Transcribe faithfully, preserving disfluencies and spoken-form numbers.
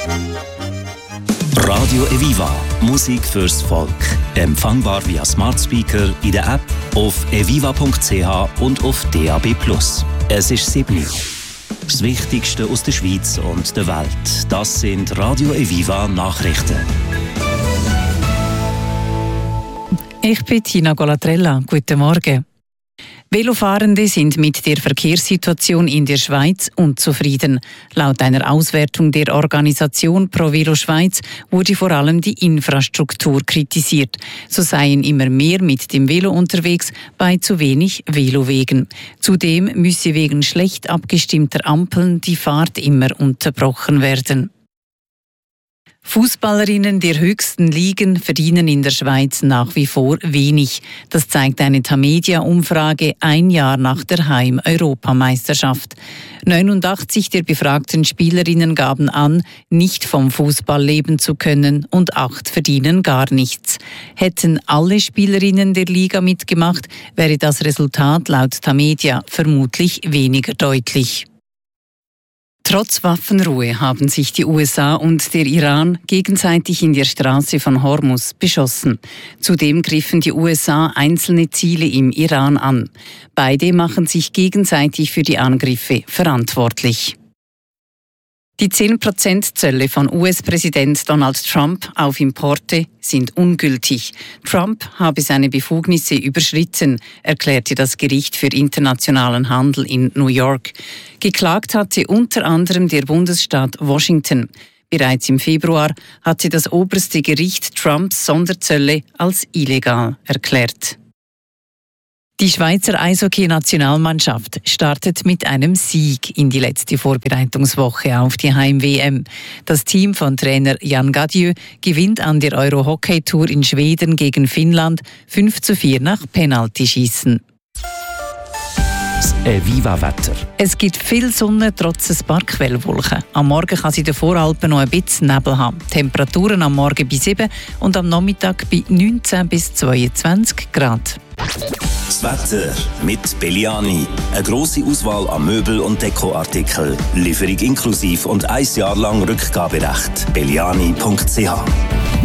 Radio Eviva, Musik fürs Volk. Empfangbar via Smart Speaker, in der App, auf eviva punkt c h und auf D A B plus. Es ist sieben Uhr. Das Wichtigste aus der Schweiz und der Welt. Das sind Radio Eviva Nachrichten. Ich bin Tina Golatrella. Guten Morgen. Velofahrende sind mit der Verkehrssituation in der Schweiz unzufrieden. Laut einer Auswertung der Organisation Pro Velo Schweiz wurde vor allem die Infrastruktur kritisiert. So seien immer mehr mit dem Velo unterwegs bei zu wenig Velowegen. Zudem müsse wegen schlecht abgestimmter Ampeln die Fahrt immer unterbrochen werden. Fußballerinnen der höchsten Ligen verdienen in der Schweiz nach wie vor wenig. Das zeigt eine Tamedia-Umfrage ein Jahr nach der Heim-Europameisterschaft. neunundachtzig der befragten Spielerinnen gaben an, nicht vom Fußball leben zu können, und acht verdienen gar nichts. Hätten alle Spielerinnen der Liga mitgemacht, wäre das Resultat laut Tamedia vermutlich weniger deutlich. Trotz Waffenruhe haben sich die U S A und der Iran gegenseitig in der Straße von Hormuz beschossen. Zudem griffen die U S A einzelne Ziele im Iran an. Beide machen sich gegenseitig für die Angriffe verantwortlich. Die zehn Prozent Zölle von U S-Präsident Donald Trump auf Importe sind ungültig. Trump habe seine Befugnisse überschritten, erklärte das Gericht für internationalen Handel in New York. Geklagt hatte unter anderem der Bundesstaat Washington. Bereits im Februar hatte das oberste Gericht Trumps Sonderzölle als illegal erklärt. Die Schweizer Eishockey-Nationalmannschaft startet mit einem Sieg in die letzte Vorbereitungswoche auf die Heim-W M. Das Team von Trainer Jan Gadieu gewinnt an der Euro-Hockey-Tour in Schweden gegen Finnland fünf zu vier nach Penaltyschießen. Das Eviva-Wetter. Es gibt viel Sonne trotz ein paar Quellwolken. Am Morgen kann es in den Voralpen noch ein bisschen Nebel haben. Temperaturen am Morgen bei sieben und am Nachmittag bei neunzehn bis zweiundzwanzig Grad. Das Wetter mit Belliani. Eine grosse Auswahl an Möbel- und Dekoartikeln. Lieferung inklusive und ein Jahr lang Rückgaberecht. belliani punkt c h